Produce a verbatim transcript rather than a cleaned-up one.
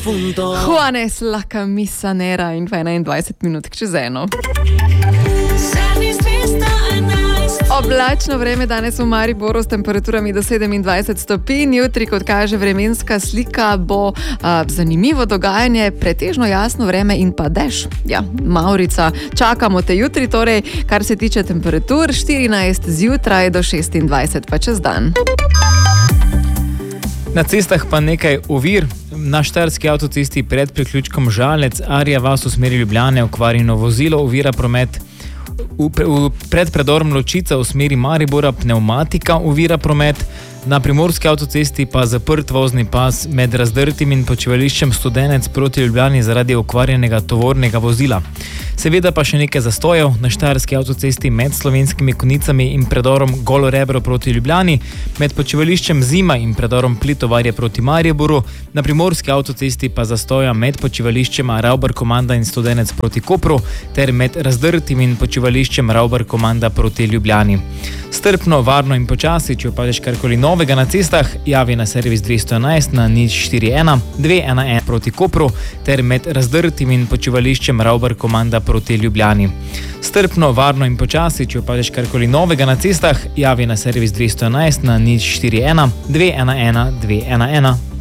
Juanes la camisa nera in enaindvajset minut čez eno. Oblačno vreme danes v Mariboru s temperaturami do sedemindvajset stopinj. Jutri, kot kaže vremenska slika, bo a, zanimivo dogajanje, pretežno jasno vreme in pa dež. Ja, Mavrica, čakamo te jutri, torej, kar se tiče temperatur, štirinajst zjutraj do šestindvajset pa čez dan. Na cestah pa nekaj ovir. Na štajerski avtocesti pred priključkom Žalec, Arja vas v smeri Ljubljane, okvarjeno vozilo, ovira promet. V, v, pred predorom Ločica v smeri Maribora pneumatika ovira promet. Na primorski avtocesti pa zaprt vozni pas med Razdrtim in počivališčem Studenec proti Ljubljani zaradi okvarjenega tovornega vozila. Seveda pa še nekaj zastojev na štajerski avtocesti med Slovenskimi Konicami in predorom Golo Rebro proti Ljubljani, med počivališčem Zima in predorom Plitovarje proti Mariboru, na primorski avtocesti pa zastoja med počivališčem Ravbar Komanda in Studenec proti Kopru ter med Razdrtim in počivališčem Ravbar Komanda proti Ljubljani. Strpno, varno in počasi, če opaziš karkoli novega na cestah, javi na servis dvesto enajst na nič štiri ena dve ena ena proti Kopru ter med Razdrtim in počivališčem Ravbar Komanda proti Ljubljani. Strpno, varno in počasi, če opaziš karkoli novega na cestah, javi na servis dvesto enajst na nič štiri ena dve ena ena dve ena ena.